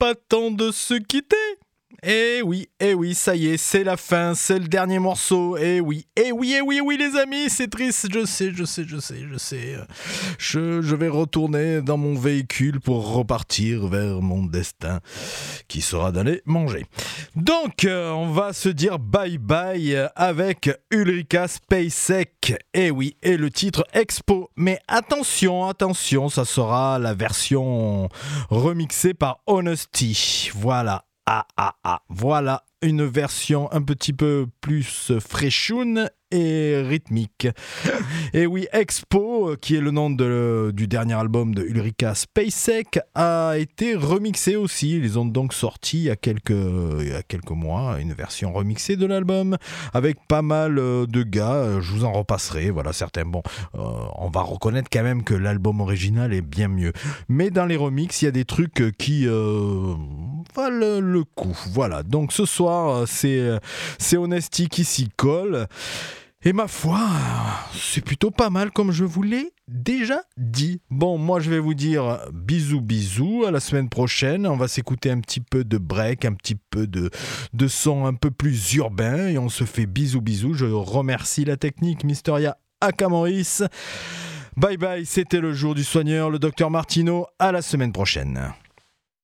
pas temps de se quitter. Eh oui, ça y est, c'est la fin, c'est le dernier morceau. Eh oui, les amis, c'est triste, je sais. Je vais retourner dans mon véhicule pour repartir vers mon destin, qui sera d'aller manger. Donc, on va se dire bye bye avec Ulrika Spacek. Eh oui, et le titre Expo. Mais attention, ça sera la version remixée par Honesty. Voilà. Voilà une version un petit peu plus fraîchoune et rythmique. Et oui, Expo, qui est le nom du dernier album de Ulrika Spacek, a été remixé aussi. Ils ont donc sorti il y a quelques mois une version remixée de l'album avec pas mal de gars. Je vous en repasserai. Voilà, certains. Bon, on va reconnaître quand même que l'album original est bien mieux. Mais dans les remixes, il y a des trucs qui valent le coup. Voilà. Donc ce soir, c'est Honesty qui s'y colle. Et ma foi, c'est plutôt pas mal comme je vous l'ai déjà dit. Bon, moi je vais vous dire bisous, à la semaine prochaine. On va s'écouter un petit peu de break, un petit peu de son un peu plus urbain. Et on se fait bisous. Je remercie la technique Mysteria Akamoris. Bye bye, c'était le jour du soigneur, le docteur Martino. À la semaine prochaine.